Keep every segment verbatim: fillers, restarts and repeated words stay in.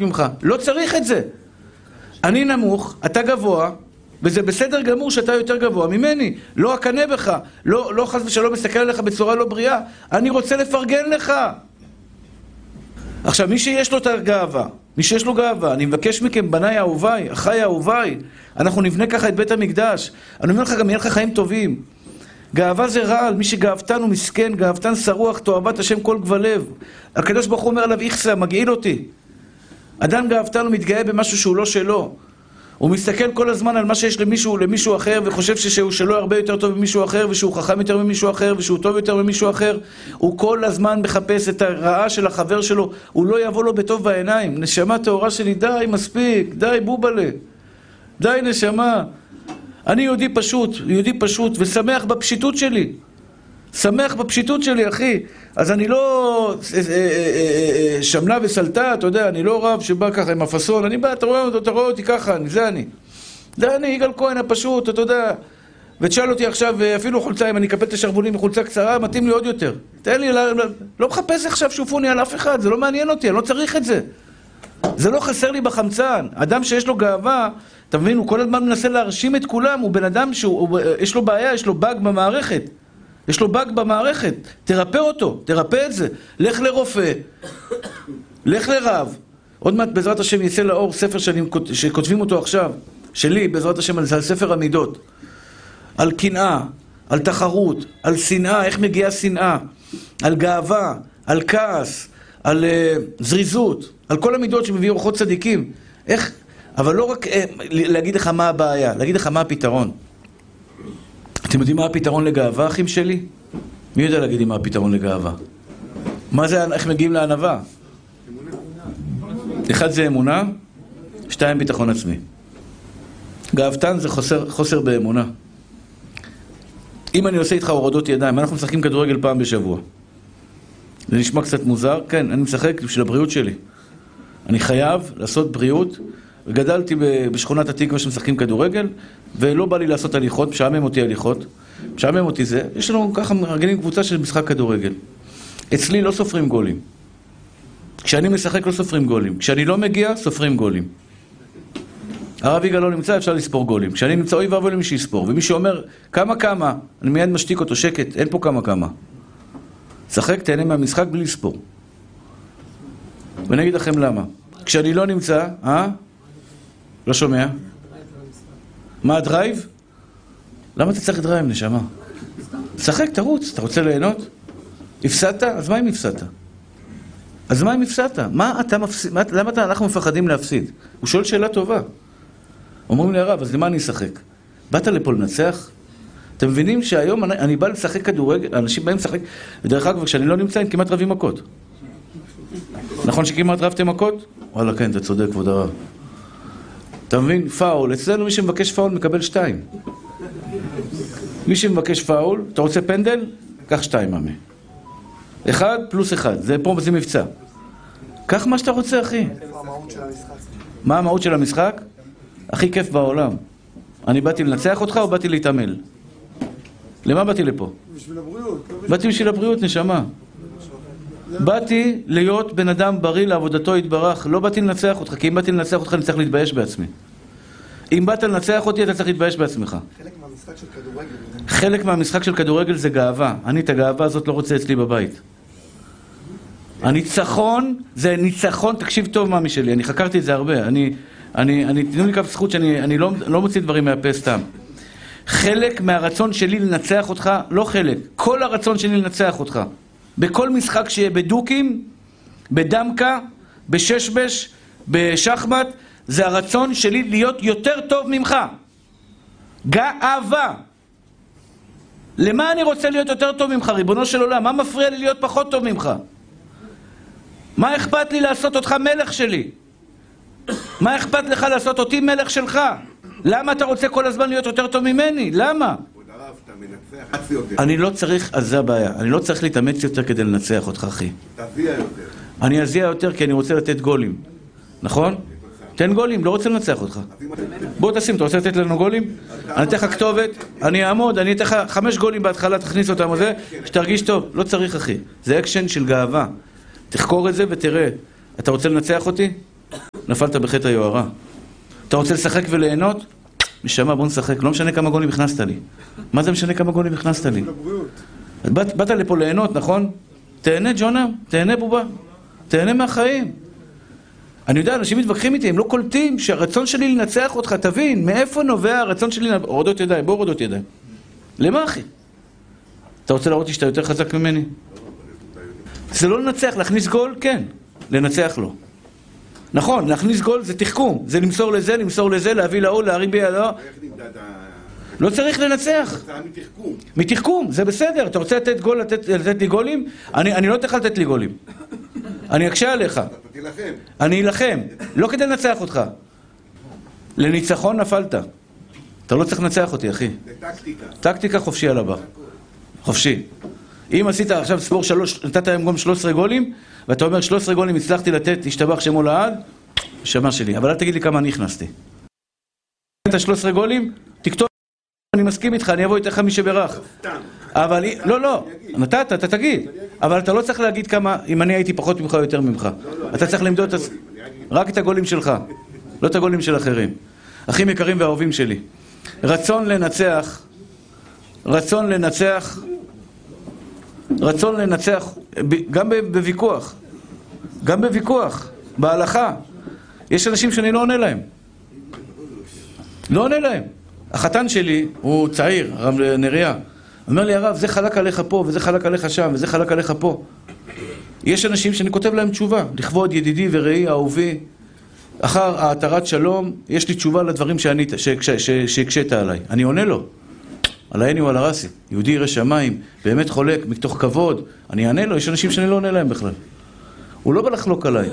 ממך. לא צריך את זה. אני נמוך, אתה גבוה, וזה בסדר גמור שאתה יותר גבוה ממני. לא אקנה בך, לא, לא חס ושלום מסתכל עליך בצורה לא בריאה. אני רוצה לפרגן לך. עכשיו, מי שיש לו את הגאווה, מי שיש לו גאווה, אני מבקש מכם, בניי אהוביי, אחיי אהוביי, אנחנו נבנה ככה את בית המקדש. אני אומר לך, גם יהיה לך חיים טובים. גאווה זה רעל, מי שגאוותן הוא מסכן, גאוותן שרוח, תועבת השם כל גבלב. הקדוש ברוך הוא אומר עליו, איכסה, מגעיל אותי. אדם גאוותן הוא מתגאה במשהו שהוא לא שלו. הוא מסתכל כל הזמן על מה שיש למישהו, למישהו אחר, וחושב שהוא שלו הרבה יותר טוב ממישהו אחר, ושהוא חכם יותר ממישהו אחר, ושהוא טוב יותר ממישהו אחר. הוא כל הזמן מחפש את הרעה של החבר שלו, הוא לא יבוא לו בטוב בעיניים. נשמה טהורה שלי, די, מספיק, די, בובלה. די, נשמה. אני יהודי פשוט, יהודי פשוט, ושמח בפשיטות שלי. שמח בפשיטות שלי, אחי. אז אני לא שמנה וסלטה, אתה יודע, אני לא רב שבא ככה עם הפסון, אני בא, אתה רואה, אתה רואה אותי ככה, זה אני. זה אני, יגאל כהן הפשוט, אתה יודע. ותשאל אותי עכשיו, אפילו חולצה, אם אני אקפל את השרבולים בחולצה קצרה, מתאים לי עוד יותר. תן לי, לא, לא מחפש עכשיו שופוני על אף אחד, זה לא מעניין אותי, אני לא צריך את זה. זה לא חסר לי בחמצן. אדם שיש לו גאווה, אתה מבין, הוא כל הזמן מנסה להרשים את כולם, הוא בן אדם שיש לו בעיה, יש לו באג במערכת. יש לו באג במערכת, תרפא אותו, תרפא את זה. לך לרופא, לך לרב. עוד מעט בעזרת השם יצא לאור ספר שאני, שכותבים אותו עכשיו, שלי בעזרת השם, על ספר המידות. על קנאה, על תחרות, על שנאה, איך מגיעה שנאה, על גאווה, על כעס, על uh, זריזות, על כל המידות שמביאו אורחות צדיקים. איך, אבל לא רק uh, להגיד לך מה הבעיה, להגיד לך מה הפתרון. אתם יודעים מה הפתרון לגאווה, אחים שלי? מי יודע להגיד לי מה הפתרון לגאווה? מה זה, איך מגיעים לענווה? אחד זה אמונה, שתיים ביטחון עצמי. גאוותן זה חוסר, חוסר באמונה. אם אני עושה איתך הורדות ידיים, אנחנו משחקים כדורגל פעם בשבוע. זה נשמע קצת מוזר, כן, אני משחק בשביל הבריאות שלי. אני חייב לעשות בריאות, וגדלתי בשכונת התקווה שמשחקים כדורגל, ולא בא לי לעשות הליכות, משעמם אותי הליכות, משעמם אותי זה, יש לנו ככה מארגנים קבוצה של משחק כדורגל. אצלי לא סופרים גולים. כשאני משחק לא סופרים גולים. כשאני לא מגיע, סופרים גולים. הרב יגאל לא נמצא, אפשר לספור גולים. כשאני נמצא, אוי ואבוי למי שיספור. ומי שאומר, כמה כמה, אני מיד משתיק אותו, שקט, אין פה כמה כמה. שחק, תהנה מהמשחק בלי לספור. ואני אגיד לכם למה. כשאני לא נמצא, אה? לא שומע? מה הדרייב? למה אתה צריך דרייב, נשמה? שחק, תרוץ, אתה רוצה ליהנות? הפסדת? אז מה אם הפסדת? אז מה אם הפסדת? מה אתה מפסיד? מה, למה אתה, אנחנו מפחדים להפסיד? הוא שואל שאלה טובה. אומרים לי הרב, אז למה אני אשחק? באת לפה לנצח? אתם מבינים שהיום אני, אני בא לשחק כדורגל, אנשים באים לשחק, ודרך אגב, כשאני לא נמצא, הם כמעט רבים מכות. נכון שכמעט רבתם מכות? וואלה, כן, אתה צודק, כבוד הרב. אתה מבין? פאול. אצלנו מי שמבקש פאול מקבל שתיים. מי שמבקש פאול, אתה רוצה פנדל? קח שתיים, ממי. אחד פלוס אחד. זה פה, זה מבצע. קח מה שאתה רוצה, אחי. מה המהות של המשחק? הכי כיף בעולם. אני באתי לנצח אותך או באתי להתעמל? למה באתי לפה? בשביל הבריאות. באתי בשביל הבריאות, נשמה. באתי להיות בן אדם בריא לעבודתו יתברך. לא באתי לנצח אותך, כי אם באתי לנצח אותך אני צריך להתבייש בעצמי. אם באת לנצח אותי אתה צריך להתבייש בעצמך. חלק מהמשחק של כדורגל. חלק מהמשחק של כדורגל זה גאווה. אני את הגאווה הזאת לא רוצה אצלי בבית. הניצחון זה ניצחון, תקשיב טוב מאמי שלי, אני חקרתי את זה הרבה. אני, אני, אני, תנו לי כף זכות שאני אני לא, לא מוציא דברים מהפה סתם. חלק מהרצון שלי לנצח אותך, לא חלק, כל הרצון שלי לנצח אותך. בכל משחק שיהיה בדוקים, בדמקה, בששבש, בשחמט, זה הרצון שלי להיות יותר טוב ממך. גאווה. למה אני רוצה להיות יותר טוב ממך, ריבונו של עולם? מה מפריע לי להיות פחות טוב ממך? מה אכפת לי לעשות אותך מלך שלי? מה אכפת לך לעשות אותי מלך שלך? למה אתה רוצה כל הזמן להיות יותר טוב ממני? למה? אני לא צריך, אז זה הבעיה, אני לא צריך להתאמץ יותר כדי לנצח אותך, אחי. תזיע יותר. אני אזיע יותר כי אני רוצה לתת גולים. נכון? תן גולים, לא רוצה לנצח אותך. בוא תשים, אתה רוצה לתת לנו גולים? אני אתן לך כתובת, אני אעמוד, אני אתן לך חמש גולים בהתחלה, תכניס אותם וזה, שתרגיש טוב. לא צריך, אחי. זה אקשן של גאווה. תחקור את זה ותראה. אתה רוצה לנצח אותי? נפלת בחטא היוהרה. אתה רוצה לשחק וליהנות? נשמה, בוא נשחק. לא משנה כמה גולים הכנסת לי. מה זה משנה כמה גולים הכנסת לי? באת, באת לפה ליהנות, נכון? תהנה, ג'ונה, תהנה בובה. תהנה מהחיים. אני יודע, אנשים מתווכחים איתי, הם לא קולטים שהרצון שלי לנצח אותך, תבין, מאיפה נובע הרצון שלי לנצח... הורדות ידיים, בוא הורדות ידיים. למה, אחי? אתה רוצה להראות לי שאתה יותר חזק ממני? זה לא לנצח, להכניס גול, כן. לנצח לו. נכון, להכניס גול זה תחכום. זה למסור לזה, למסור לזה, להביא לאול, להרים בידו. לא צריך לנצח. מתחכום. מתחכום, זה בסדר. אתה רוצה לתת גול, לתת, לתת לי גולים? אני, אני לא תוכל לתת לי גולים. אני אקשה עליך. אתה תילחם. אני אלחם. לא כדי לנצח אותך. לניצחון נפלת. אתה לא צריך לנצח אותי, אחי. זה טקטיקה. טקטיקה חופשי על הבא. חופשי. אם עשית עכשיו ספור שלוש, נתת היום גם שלוש עשרה גולים, ואתה אומר שלוש עשרה גולים הצלחתי לתת, השתבח שמו לעד, שמה שלי. אבל אל תגיד לי כמה אני הכנסתי. נתת שלוש עשרה גולים, תכתוב, אני מסכים איתך, אני אבוא איתך מי שברך. אבל, לא, לא, נתת, אתה תגיד. אבל אתה לא צריך להגיד כמה, אם אני הייתי פחות ממך או יותר ממך. אתה צריך למדוד רק את הגולים שלך, לא את הגולים של אחרים. אחים יקרים ואהובים שלי. רצון לנצח, רצון לנצח, רצון לנצח, גם בוויכוח, גם בוויכוח, בהלכה. יש אנשים שאני לא עונה להם. לא עונה להם. החתן שלי, הוא צעיר, הרב נריה. אומר לי, הרב, זה חלק עליך פה, וזה חלק עליך שם, וזה חלק עליך פה. יש אנשים שאני כותב להם תשובה. לכבוד ידידי ורעי, אהובי, אחר ההתרת שלום, יש לי תשובה לדברים שהקשית עליי. אני עונה לו. על העיני ועל הרסי. יהודי ירא שמיים, באמת חולק, מתוך כבוד. אני אענה לו, יש אנשים שאני לא עונה להם בכלל. הוא לא בא לחלוק עליי.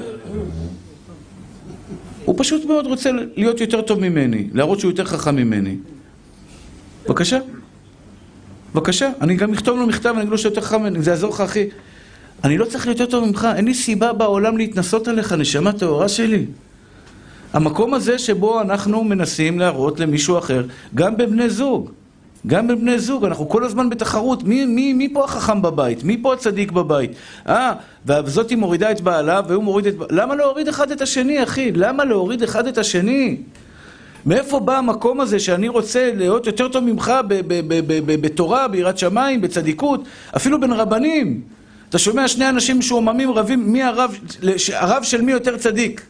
הוא פשוט מאוד רוצה להיות יותר טוב ממני, להראות שהוא יותר חכם ממני. בבקשה. בבקשה. אני גם אכתוב לו מכתב, אני אגיד לו שיותר חכם ממני. זה יעזור לך, אחי. אני לא צריך להיות יותר טוב ממך. אין לי סיבה בעולם להתנסות עליך, נשמה טהורה שלי. המקום הזה שבו אנחנו מנסים להראות למישהו אחר, גם בבני זוג. גם בבני זוג, אנחנו כל הזמן בתחרות, מי, מי, מי פה החכם בבית? מי פה הצדיק בבית? אה, וזאתי מורידה את בעלה, והוא מוריד את בעלה. למה להוריד אחד את השני, אחי? למה להוריד אחד את השני? מאיפה בא המקום הזה שאני רוצה להיות יותר טוב ממך בתורה, ביראת שמיים, בצדיקות, אפילו בין רבנים? אתה שומע שני אנשים משועממים רבים, מי הרב, הרב של מי יותר צדיק?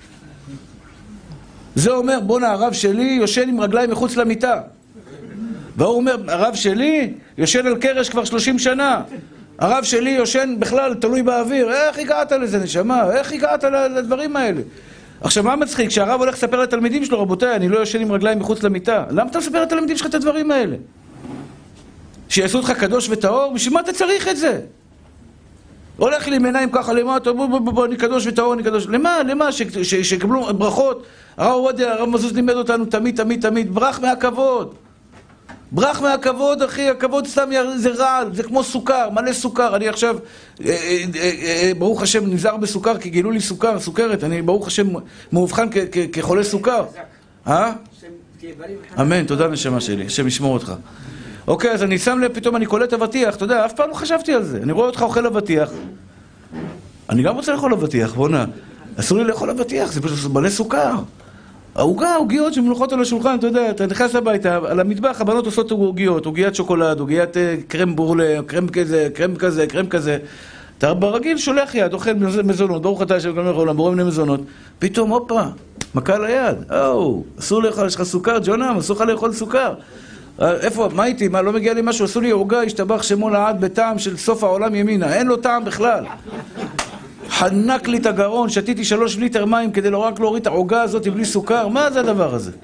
זה אומר, בונה, הרב שלי יושן עם רגליים מחוץ למיטה. והוא אומר, הרב שלי יושן על קרש כבר שלושים שנה. הרב שלי יושן בכלל, תלוי באוויר. איך הגעת לזה, נשמה? איך הגעת לדברים האלה? עכשיו, מה מצחיק? כשהרב הולך לספר לתלמידים שלו, רבותיי, אני לא יושן עם רגליים מחוץ למיטה. למה אתה מספר לתלמידים שלך את הדברים האלה? שיעשו אותך קדוש וטהור? בשביל מה אתה צריך את זה? הולך לי עם עיניים ככה למטה, בוא בוא בוא, אני קדוש וטהור, אני קדוש. למה? למה? שיקבלו ברכות. הרב עובדיה, הרב מזוז לימד אותנו תמיד, תמיד, תמיד. ברח מהכבוד. ברח מהכבוד, אחי, הכבוד סתם זה רעל, זה כמו סוכר, מלא סוכר. אני עכשיו, אה, אה, אה, ברוך השם, נזהר בסוכר, כי גילו לי סוכר, סוכרת. אני ברוך השם מאובחן כ- כ- כחולה סוכר. אה? אמן, תודה נשמה שלי, השם ישמור אותך. אוקיי, אז אני שם לב, פתאום אני קולט אבטיח, אתה יודע, אף פעם לא חשבתי על זה. אני רואה אותך אוכל אבטיח. אני גם רוצה לאכול אבטיח, בוא נע. אסור לי לאכול אבטיח, זה פשוט מלא סוכר. העוגה, עוגיות שמונחות על השולחן, אתה יודע, אתה נכנס הביתה, על המטבח הבנות עושות עוגיות, עוגיית שוקולד, עוגיית קרם בורלה, קרם כזה, קרם כזה, קרם כזה. אתה ברגיל שולח יד, אוכל מזונות, ברוך אתה השם גם לעולם, בורא מיני מזונות. פתאום, הופה, מכה ליד. או, אסור לאכול, יש לך סוכר, ג'ונם, אסור לך לאכול סוכר. איפה, מה איתי, מה, לא מגיע לי משהו, עשו לי עוגה, השתבח שמו לעד בטעם של סוף העולם ימינה, אין לו טעם בכלל. חנק לי את הגרון, שתיתי שלוש ליטר מים כדי לא רק להוריד את העוגה הזאת בלי סוכר, מה זה הדבר הזה?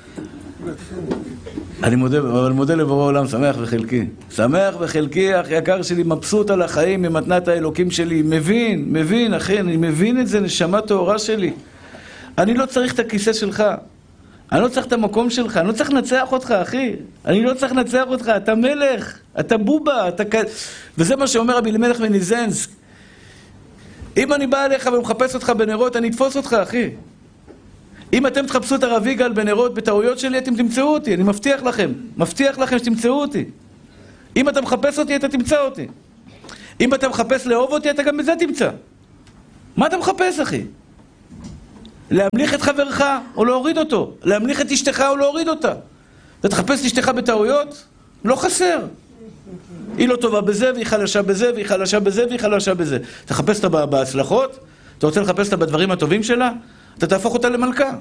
אני מודה, אבל מודה לבורא עולם, שמח בחלקי. שמח בחלקי, אח יקר שלי, מבסוט על החיים ממתנת האלוקים שלי, מבין, מבין, אחי, אני מבין את זה, נשמה טהורה שלי. אני לא צריך את הכיסא שלך. אני לא צריך את המקום שלך, אני לא צריך לנצח אותך, אחי. אני לא צריך לנצח אותך, אתה מלך, אתה בובה, אתה... וזה מה שאומר רבי אלימלך מליזנסק. אם אני בא אליך ומחפש אותך בנרות, אני אתפוס אותך, אחי. אם אתם תחפשו את הרב יגאל בנרות בטעויות שלי, אתם תמצאו אותי, אני מבטיח לכם. מבטיח לכם שתמצאו אותי. אם אתה מחפש אותי, אתה תמצא אותי. אם אתה מחפש לאהוב אותי, אתה גם בזה תמצא. מה אתה מחפש, אחי? להמליך את חברך או להוריד אותו, להמליך את אשתך או להוריד אותה. אתה תחפש את אשתך בטעויות? לא חסר. היא לא טובה בזה, והיא חלשה בזה, והיא חלשה בזה, והיא חלשה בזה. תחפש אותה בהצלחות? אתה רוצה לחפש אותה בדברים הטובים שלה? אתה תהפוך אותה למלכה.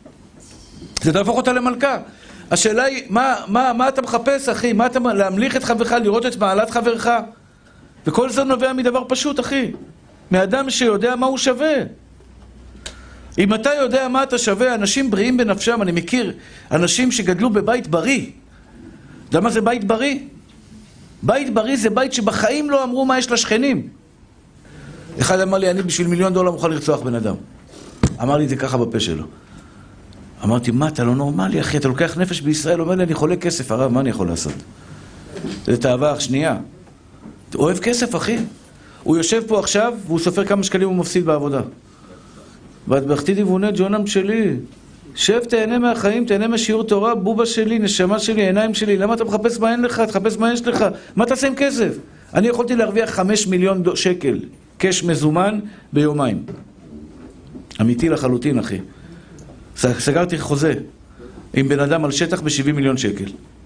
אתה תהפוך אותה למלכה. השאלה היא, מה, מה, מה אתה מחפש, אחי? מה אתה להמליך את חברך, לראות את מעלת חברך? וכל זה נובע מדבר פשוט, אחי. מאדם שיודע מה הוא שווה. אם אתה יודע מה אתה שווה, אנשים בריאים בנפשם, אני מכיר אנשים שגדלו בבית בריא. אתה יודע מה זה בית בריא? בית בריא זה בית שבחיים לא אמרו מה יש לשכנים. אחד אמר לי, אני בשביל מיליון דולר מוכן לרצוח בן אדם. אמר לי את זה ככה בפה שלו. אמרתי, מה, אתה לא נורמלי, אחי? אתה לוקח נפש בישראל, אומר לי, אני חולה כסף, הרב, מה אני יכול לעשות? זה תאווה שנייה. אתה אוהב כסף, אחי? הוא יושב פה עכשיו, והוא סופר כמה שקלים הוא מפסיד בעבודה. והתבחתי דיווני ג'ונם שלי. שב, תהנה מהחיים, תהנה מהשיעור תורה, בובה שלי, נשמה שלי, עיניים שלי. למה אתה מחפש מה אין לך? תחפש מה יש לך. מה תעשה עם כסף? אני יכולתי להרוויח חמש מיליון שקל, קש מזומן, ביומיים. אמיתי לחלוטין, אחי. סגרתי חוזה עם בן אדם על שטח ב-שבעים מיליון שקל.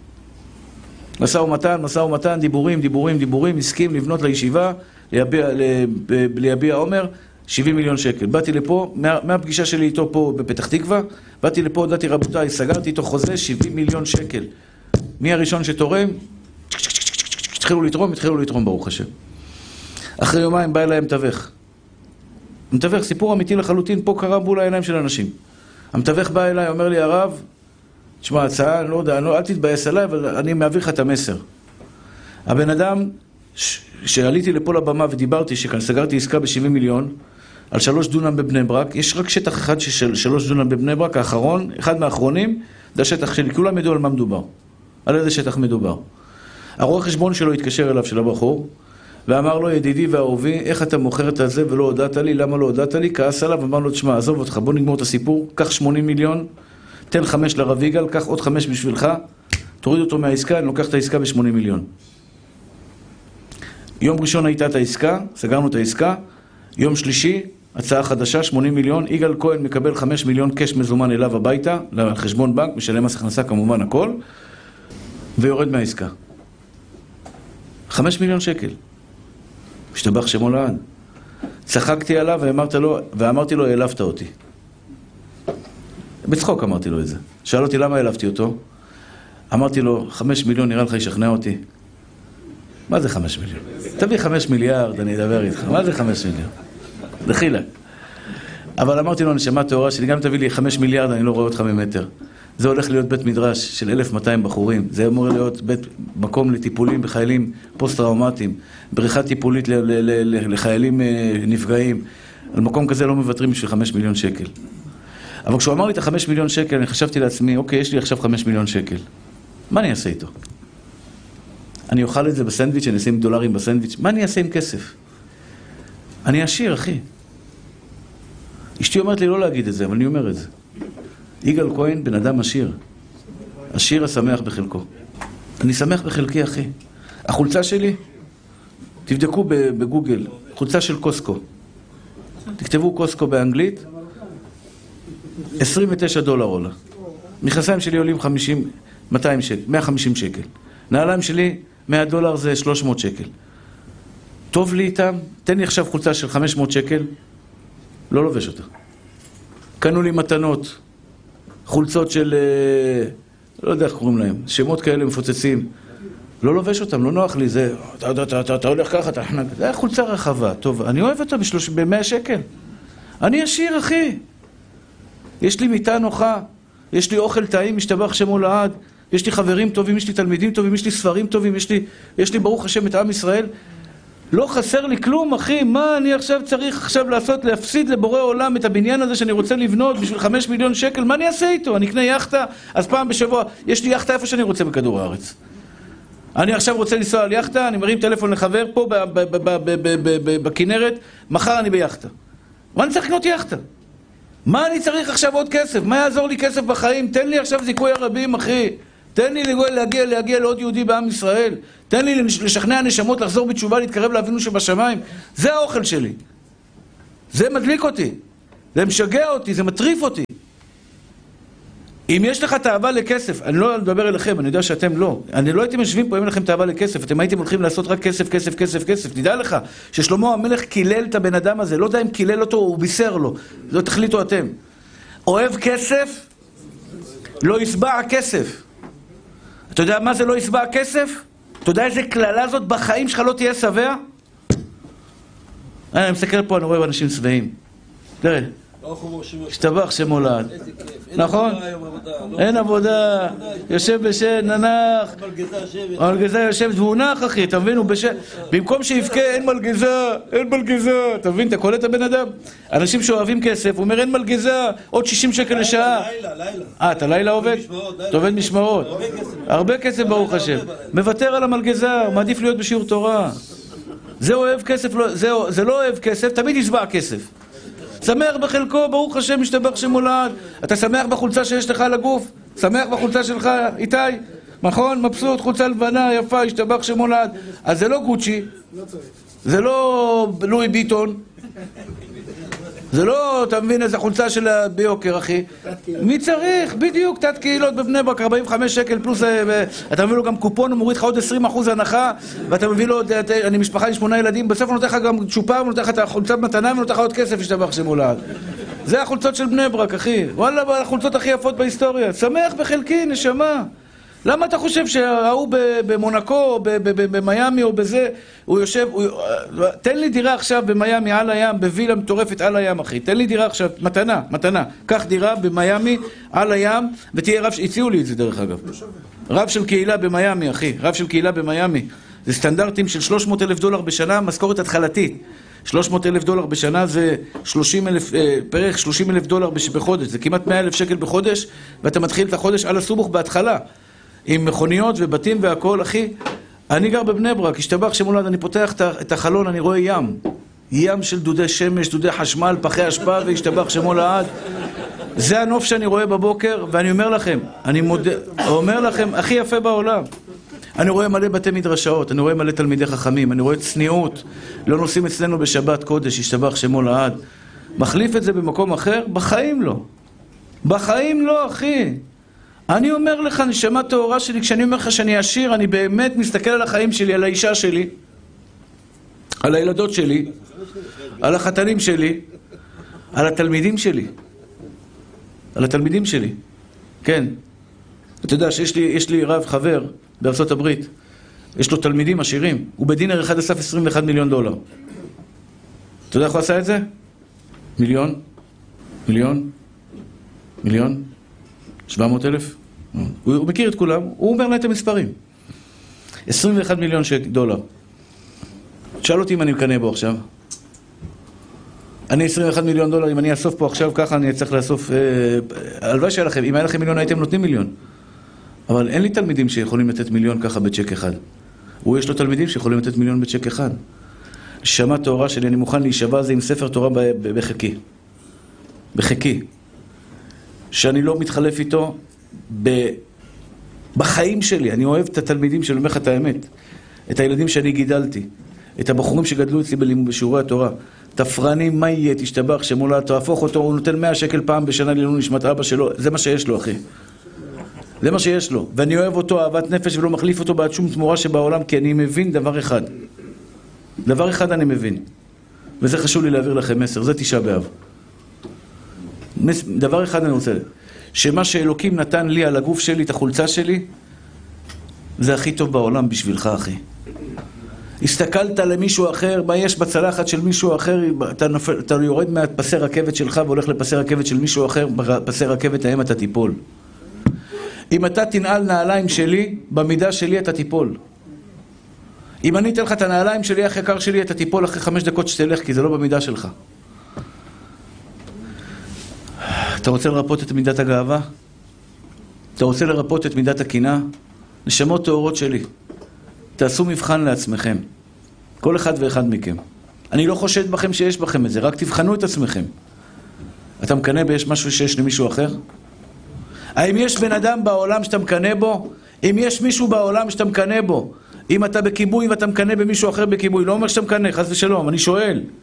מסע ומתן, מסע ומתן, דיבורים, דיבורים, דיבורים, הסכים לבנות לישיבה, ליביע, ליביע עומר, שבעים מיליון שקל. באתי לפה, מה, מהפגישה שלי איתו פה בפתח תקווה, באתי לפה, הודעתי רבותיי, סגרתי איתו חוזה שבעים מיליון שקל. מי הראשון שתורם? התחילו לתרום, התחילו לתרום ברוך השם. אחרי יומיים בא אליי מתווך. מתווך, סיפור אמיתי לחלוטין, פה קרה מול העיניים של אנשים. המתווך בא אליי, אומר לי, הרב, תשמע, הצעה, אני לא יודע, לא, אל תתבייס עליי, אבל אני מעביר לך את המסר. הבן אדם, ש... שעליתי לפה לבמה ודיברתי, שכאן סגרתי עסקה ב-שבעים מיליון, על שלוש דונם בבני ברק, יש רק שטח אחד של שלוש דונם בבני ברק, האחרון, אחד מהאחרונים, זה השטח שלי, כולם ידעו על מה מדובר. על איזה שטח מדובר. הרואה חשבון שלו התקשר אליו של הבחור, ואמר לו, ידידי ואהובי, איך אתה מוכר את זה ולא הודעת לי? למה לא הודעת לי? כעס עליו, אמר לו, תשמע, עזוב אותך, בוא נגמור את הסיפור, קח שמונים מיליון, תן חמש לרב יגאל, קח עוד חמש בשבילך, תוריד אותו מהעסקה, אני לוקח את העסקה ב-שמונים מיליון. יום ראשון הייתה את העסקה, סגרנו את העסקה, יום שלישי, הצעה חדשה, שמונים מיליון, יגאל כהן מקבל חמש מיליון קש מזומן אליו הביתה, לחשבון בנק, משלם מס הכנסה כמובן הכל, ויורד מהעסקה. חמש מיליון שקל. משתבח שמו לעד. צחקתי עליו ואמרתי לו, ואמרתי לו, העלבת אותי. בצחוק אמרתי לו את זה. שאל אותי למה העלבתי אותו. אמרתי לו, חמש מיליון נראה לך ישכנע אותי. מה זה חמש מיליון? תביא חמש מיליארד, אני אדבר איתך. מה זה חמש מיליון? דחילה. אבל אמרתי לו, נשמה טהורה שלי, גם תביא לי חמש מיליארד, אני לא רואה אותך ממטר. זה הולך להיות בית מדרש של אלף ומאתיים בחורים. זה אמור להיות בית, מקום לטיפולים בחיילים פוסט-טראומטיים, בריכה טיפולית ל- ל- ל- לחיילים נפגעים. על מקום כזה לא מוותרים בשביל חמש מיליון שקל. אבל כשהוא אמר לי את החמש מיליון שקל, אני חשבתי לעצמי, אוקיי, יש לי עכשיו חמש מיליון שקל. מה אני אעשה איתו? אני אוכל את זה בסנדוויץ', אני אשים דולרים בסנדוויץ'. מה אני אעשה עם כסף? אני עשיר, אחי. אשתי אומרת לי לא להגיד את זה, אבל אני אומר את זה. יגאל כהן, בן אדם עשיר. עשיר השמח בחלקו. אני שמח בחלקי, אחי. החולצה שלי, תבדקו בגוגל, חולצה של קוסקו. תכתבו קוסקו באנגלית, עשרים ותשעה דולר עולה. מכנסיים שלי עולים חמישים, מאתיים שקל, מאה וחמישים שקל. נעליים שלי, מאה דולר זה שלוש מאות שקל. טוב לי איתם, תן לי עכשיו חולצה של חמש מאות שקל, לא לובש אותה. קנו לי מתנות, חולצות של, לא יודע איך קוראים להם, שמות כאלה מפוצצים. לא לובש אותם, לא נוח לי, זה, אתה, אתה, אתה, אתה, אתה הולך ככה, אתה, זה חולצה רחבה, טוב, אני אוהב אותה בשלוש, במאה שקל. אני עשיר, אחי. יש לי מיטה נוחה, יש לי אוכל טעים, משתבח שמו לעד, יש לי חברים טובים, יש לי תלמידים טובים, יש לי ספרים טובים, יש לי, יש לי ברוך השם את עם ישראל. לא חסר לי כלום, אחי. מה אני עכשיו צריך עכשיו לעשות, להפסיד לבורא עולם את הבניין הזה שאני רוצה לבנות בשביל חמש מיליון שקל? מה אני אעשה איתו? אני אקנה יחטה, אז פעם בשבוע, יש לי יחטה איפה שאני רוצה בכדור הארץ. אני עכשיו רוצה לנסוע על יחטה, אני מרים טלפון לחבר פה בכנרת, מחר אני ביחטה. מה אני צריך לקנות יחטה? מה אני צריך עכשיו עוד כסף? מה יעזור לי כסף בחיים? תן לי עכשיו זיכוי הרבים, אחי. תן לי להגיע, להגיע לעוד יהודי בעם ישראל. תן לי לשכנע נשמות, לחזור בתשובה, להתקרב לאבינו שבשמיים. זה האוכל שלי. זה מדליק אותי. זה משגע אותי, זה מטריף אותי. אם יש לך תאווה לכסף, אני לא מדבר אליכם, אני יודע שאתם לא. אני לא הייתם יושבים פה אם אין לכם תאווה לכסף, אתם הייתם הולכים לעשות רק כסף, כסף, כסף, כסף. תדע לך ששלמה המלך קילל את הבן אדם הזה, לא יודע אם קילל אותו, הוא בישר לו. לא תחליטו אתם. אוהב כסף, לא ישבע כסף. אתה יודע מה זה לא ישבע כסף? אתה יודע איזה כללה זאת בחיים שלך לא תהיה שבע? אני מסתכל פה, אני רואה אנשים שבעים. תראה. השתבח שמולד. נכון? אין עבודה, יושב בשן, ננח, מלגזה יושב והוא נח אחי, אתה מבין? במקום שיבכה אין מלגזה, אין מלגזה, אתה מבין? אתה קולט הבן אדם? אנשים שאוהבים כסף, הוא אומר אין מלגזה, עוד שישים שקל לשעה. אה, אתה לילה עובד? אתה עובד משמרות. הרבה כסף ברוך השם. מוותר על המלגזה, הוא מעדיף להיות בשיעור תורה. זה אוהב כסף, זה לא אוהב כסף, תמיד ישבע כסף. שמח בחלקו, ברוך השם, משתבח שמולד. אתה שמח בחולצה שיש לך על הגוף? שמח בחולצה שלך, איתי? נכון? מבסוט, חולצה לבנה, יפה, השתבח שמולד. אז זה לא גוצ'י, זה לא לואי ביטון, זה לא, אתה מבין, איזה חולצה של ביוקר, אחי. מי צריך? בדיוק, תת קהילות בבני ברק, ארבעים וחמישה שקל פלוס, אתה מביא לו גם קופון, הוא מוריד לך עוד עשרים אחוז הנחה, ואתה מביא לו, אני משפחה עם שמונה ילדים, בסוף הוא נותן לך גם צ'ופר, הוא נותן לך את החולצה במתנה, ונותן לך עוד כסף, השתבח שמולד. זה החולצות של בני ברק, אחי. וואלה, החולצות הכי יפות בהיסטוריה. שמח בחלקי, נשמה. למה אתה חושב שההוא במונקו, במיימי או בזה, הוא יושב, הוא... תן לי דירה עכשיו במיימי על הים, בווילה מטורפת על הים, אחי. תן לי דירה עכשיו, מתנה, מתנה. קח דירה במיימי על הים, ותהיה רב, הציעו לי את זה דרך אגב. רב של קהילה במיימי, אחי. רב של קהילה במיימי. זה סטנדרטים של שלוש מאות אלף דולר בשנה, משכורת התחלתית. שלוש מאות אלף דולר בשנה זה שלושים אלף, פרח שלושים אלף דולר בחודש. זה כמעט מאה אלף שקל בחודש, ואתה מתחיל את החודש על הסובוך בהתחלה. עם מכוניות ובתים והכל, אחי. אני גר בבני ברק, השתבח שמולד, אני פותח את החלון, אני רואה ים. ים של דודי שמש, דודי חשמל, פחי השפעה, והשתבח שמולד. זה הנוף שאני רואה בבוקר, ואני אומר לכם, אני מודה, אומר לכם, הכי יפה בעולם. אני רואה מלא בתי מדרשאות, אני רואה מלא תלמידי חכמים, אני רואה צניעות. לא נוסעים אצלנו בשבת קודש, השתבח שמולד. מחליף את זה במקום אחר? בחיים לא. בחיים לא, אחי. אני אומר לך, נשמה טהורה שלי, כשאני אומר לך שאני עשיר, אני באמת מסתכל על החיים שלי, על האישה שלי, על הילדות שלי, על החתנים שלי, על התלמידים שלי. על התלמידים שלי. כן. אתה יודע שיש לי, יש לי רב חבר בארצות הברית, יש לו תלמידים עשירים, הוא בדינר אחד אסף עשרים ואחד מיליון דולר. אתה יודע איך הוא עשה את זה? מיליון? מיליון? מיליון? שבע מאות אלף? הוא, הוא מכיר את כולם, הוא אומר לה את המספרים. עשרים ואחד מיליון דולר. שאל אותי אם אני מקנה בו עכשיו. אני עשרים ואחד מיליון דולר, אם אני אסוף פה עכשיו ככה, אני צריך לאסוף... אה, הלוואי שהיה לכם, אם היה לכם מיליון הייתם נותנים מיליון. אבל אין לי תלמידים שיכולים לתת מיליון ככה בצ'ק אחד. הוא יש לו תלמידים שיכולים לתת מיליון בצ'ק אחד. שמע תורה שלי, אני מוכן להישבע זה עם ספר תורה בחכי. בחכי. שאני לא מתחלף איתו ב... בחיים שלי. אני אוהב את התלמידים שלי, אומר לך את האמת. את הילדים שאני גידלתי. את הבחורים שגדלו אצלי בשיעורי התורה. תפרנים, מה יהיה? תשתבח שמולה, תהפוך אותו, הוא נותן מאה שקל פעם בשנה לעילוי נשמת אבא שלו. זה מה שיש לו, אחי. זה מה שיש לו. ואני אוהב אותו אהבת נפש ולא מחליף אותו בעד שום תמורה שבעולם, כי אני מבין דבר אחד. דבר אחד אני מבין. וזה חשוב לי להעביר לכם מסר. זה תשעה באב. דבר אחד אני רוצה. שמה שאלוקים נתן לי על הגוף שלי, את החולצה שלי, זה הכי טוב בעולם בשבילך, אחי. הסתכלת למישהו אחר, מה יש בצלחת של מישהו אחר, אתה, נופל, אתה יורד מהפסי רכבת שלך והולך לפסי רכבת של מישהו אחר, בפסי רכבת ההם אתה תיפול. אם אתה תנעל נעליים שלי, במידה שלי אתה תיפול. אם אני אתן לך את הנעליים שלי, הכי יקר שלי, אתה תיפול אחרי חמש דקות שתלך, כי זה לא במידה שלך. אתה רוצה לרפות את מידת הגאווה? אתה רוצה לרפות את מידת הקנאה? נשמות טהורות שלי. תעשו מבחן לעצמכם. כל אחד ואחד מכם. אני לא חושד בכם שיש בכם את זה, רק תבחנו את עצמכם. אתה מקנא ביש משהו שיש למישהו אחר? האם יש בן אדם בעולם שאתה מקנא בו? אם יש מישהו בעולם שאתה מקנא בו, אם אתה בכיבוי ואתה מקנא במישהו אחר בכיבוי, לא אומר שאתה מקנא, חס ושלום, אני שואל.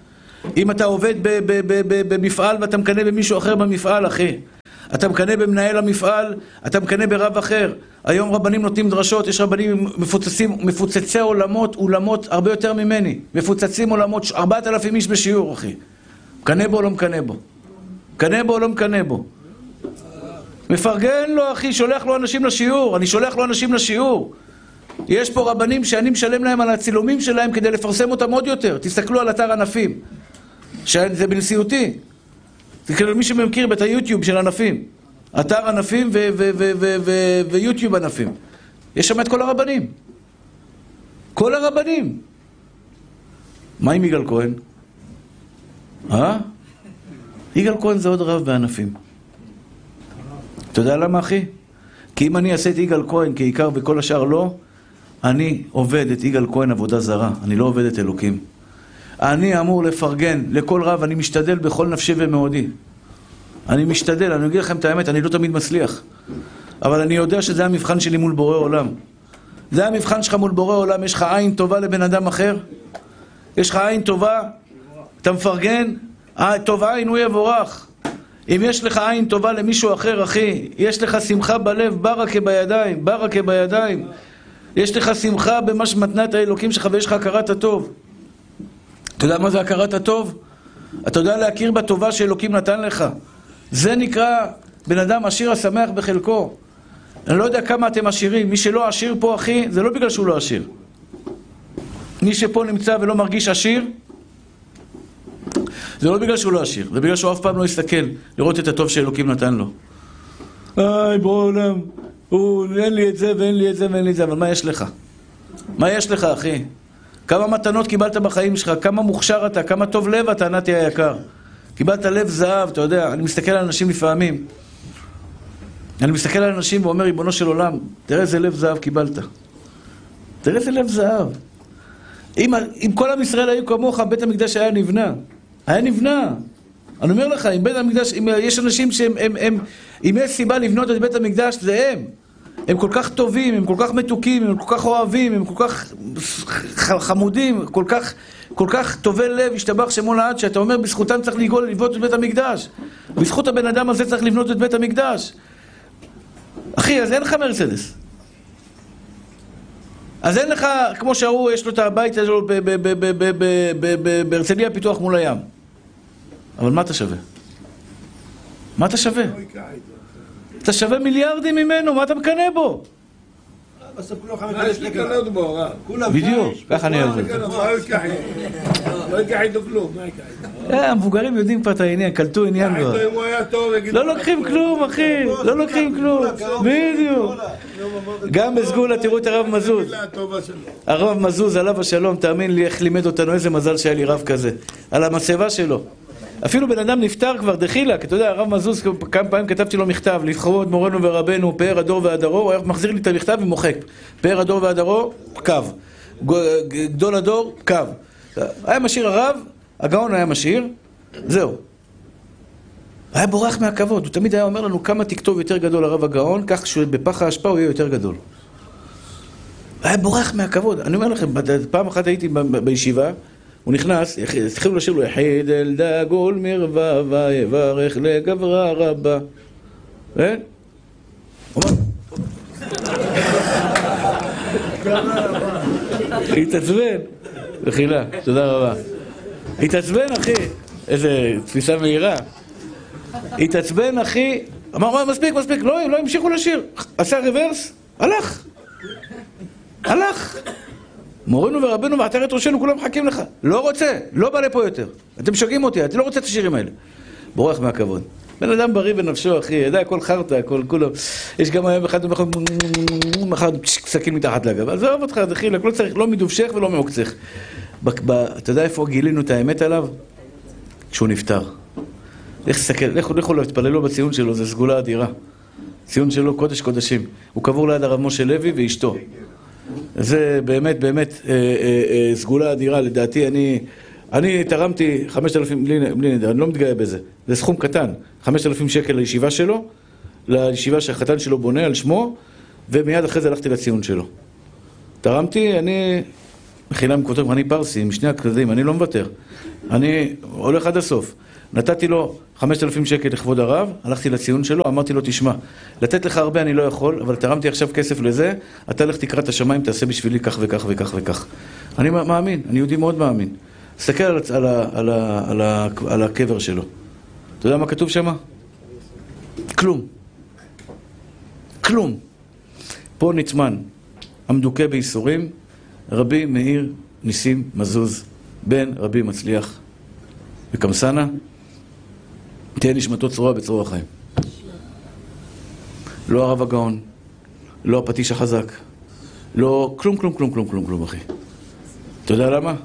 אם אתה עובד במפעל ואתה מקנה במישהו אחר במפעל, אחי. אתה מקנה במנהל המפעל, אתה מקנה ברב אחר. היום רבנים נותנים דרשות, יש רבנים מפוצצים, מפוצצי עולמות, אולמות הרבה יותר ממני. מפוצצים עולמות, ארבעת אלפים איש בשיעור, אחי. מקנה בו או לא מקנה בו? מקנה בו או לא מקנה בו? מפרגן לו, אחי, שולח לו אנשים לשיעור. אני שולח לו אנשים לשיעור. יש פה רבנים שאני משלם להם על הצילומים שלהם כדי לפרסם אותם עוד יותר. תסתכלו על אתר ענפים. זה בנשיאותי. זה כאילו מי שמכיר את היוטיוב של ענפים. אתר ענפים ויוטיוב ענפים. יש שם את כל הרבנים. כל הרבנים. מה עם יגאל כהן? אה? יגאל כהן זה עוד רב בענפים. אתה יודע למה, אחי? כי אם אני אעשה את יגאל כהן כעיקר וכל השאר לא, אני עובד את יגאל כהן עבודה זרה. אני לא עובד את אלוקים. אני אמור לפרגן לכל רב, אני משתדל בכל נפשי ומאודי. אני משתדל, אני אגיד לכם את האמת, אני לא תמיד מצליח. אבל אני יודע שזה המבחן שלי מול בורא עולם. זה המבחן שלך מול בורא עולם. יש לך עין טובה לבן אדם אחר? יש לך עין טובה? אתה מפרגן? טוב עין הוא יבורך. אם יש לך עין טובה למישהו אחר, אחי, יש לך שמחה בלב, ברכה בידיים, ברכה בידיים. יש לך שמחה במה שמתנת האלוקים שלך ויש לך הכרת הטוב. אתה יודע מה זה הכרת הטוב? אתה יודע להכיר בטובה שאלוקים נתן לך. זה נקרא בן אדם עשיר השמח בחלקו. אני לא יודע כמה אתם עשירים. מי שלא עשיר פה, אחי, זה לא בגלל שהוא לא עשיר. מי שפה נמצא ולא מרגיש עשיר, זה לא בגלל שהוא לא עשיר. זה בגלל שהוא אף פעם לא יסתכל לראות את הטוב שאלוקים נתן לו. איי, בורא עולם, אין לי את זה ואין לי את זה ואין לי את זה. אבל מה יש לך? מה יש לך, אחי? כמה מתנות קיבלת בחיים שלך, כמה מוכשר אתה, כמה טוב לב אתה, נתי היקר. קיבלת לב זהב, אתה יודע, אני מסתכל על אנשים לפעמים. אני מסתכל על אנשים ואומר, ריבונו של עולם, תראה איזה לב זהב קיבלת. תראה איזה לב זהב. אם, אם כל עם ישראל היו כמוך, בית המקדש היה נבנה. היה נבנה. אני אומר לך, אם בית המקדש, אם יש אנשים שהם, הם, הם, אם יש סיבה לבנות את בית המקדש, זה הם. הם כל כך טובים, הם כל כך מתוקים, הם כל כך אוהבים, הם כל כך חמודים, כל כך, כל כך טובי לב, השתבח שמו לעד, שאתה אומר, בזכותם צריך לגאול לבנות את בית המקדש. בזכות הבן אדם הזה צריך לבנות את בית המקדש. אחי, אז אין לך מרצדס. אז אין לך, כמו שההוא, יש לו את הבית שלו בהרצליה פיתוח מול הים. אבל מה אתה שווה? מה אתה שווה? אתה שווה מיליארדים ממנו, מה אתה מקנה בו? בדיוק, ככה אני אוהב. לא יקח איתו כלום, מה יקח איתו? המבוגרים יודעים פה את העניין, קלטו עניין כבר. לא לוקחים כלום, אחי, לא לוקחים כלום. בדיוק. גם בסגולה, תראו את הרב מזוז. הרב מזוז, עליו השלום, תאמין לי איך לימד אותנו, איזה מזל שהיה לי רב כזה. על המצבה שלו. אפילו בן אדם נפטר כבר, דחילק, אתה יודע, הרב מזוז, כמה פעמים כתבתי לו מכתב, לכבוד מורנו ורבנו, פאר הדור והדרו, הוא היה מחזיר לי את המכתב ומוחק. פאר הדור והדרו, קו. גדול הדור, קו. היה משאיר הרב, הגאון היה משאיר, זהו. היה בורח מהכבוד, הוא תמיד היה אומר לנו כמה תכתוב יותר גדול הרב הגאון, כך שבפח ההשפעה הוא יהיה יותר גדול. היה בורח מהכבוד. אני אומר לכם, פעם אחת הייתי בישיבה, הוא נכנס, התחילו לשיר לו, יחיד אל דגול מרווה ויברך לגברה רבה. כן? הוא אומר, התעצבן. בחילה, תודה רבה. התעצבן, אחי. איזה תפיסה מהירה. התעצבן, אחי. אמר, מספיק, מספיק. לא, לא המשיכו לשיר. עשה ריברס, הלך. הלך. מורנו ורבנו ועטרת ראשנו, כולם מחכים לך. לא רוצה, לא בא לפה יותר. אתם שוגעים אותי, אני לא רוצה את השירים האלה. בורח מהכבוד. בן אדם בריא בנפשו, אחי. ידע, הכל חרטה, הכל, כולו. יש גם היום אחד ומחר, מחר סכין מתחת לגב. אז אוהב אותך, אחי, לא צריך, לא מדובשך ולא מעוקצך. אתה יודע איפה גילינו את האמת עליו? כשהוא נפטר. לך תסתכל, לכו להתפללו בציון שלו, זה סגולה אדירה. ציון שלו קודש קודשים. הוא קבור ליד הרב משה לוי ואשתו. זה באמת, באמת אה, אה, אה, סגולה אדירה. לדעתי, אני, אני תרמתי חמשת אלפים, בלי, בלי נדר, אני לא מתגאה בזה. זה סכום קטן. חמשת אלפים שקל לישיבה שלו, לישיבה שהחתן שלו בונה על שמו, ומיד אחרי זה הלכתי לציון שלו. תרמתי, אני... מחילה מכותב, אני פרסי, משני הכתבים, אני לא מוותר. אני הולך עד הסוף. נתתי לו חמשת אלפים שקל לכבוד הרב, הלכתי לציון שלו, אמרתי לו, תשמע, לתת לך הרבה אני לא יכול, אבל תרמתי עכשיו כסף לזה, אתה לך תקרא את השמיים, תעשה בשבילי כך וכך וכך וכך. אני מאמין, אני יהודי מאוד מאמין. תסתכל על, על, על, על, על, על הקבר שלו. אתה יודע מה כתוב שם? כלום. כלום. פה נצמן, המדוכא בייסורים, רבי מאיר ניסים מזוז, בן רבי מצליח וקמסנה, תהיה נשמתו צרורה בצרור החיים. לא הרב הגאון, לא הפטיש החזק, לא כלום, כלום, כלום, כלום, כלום, כלום, אחי. אתה יודע למה?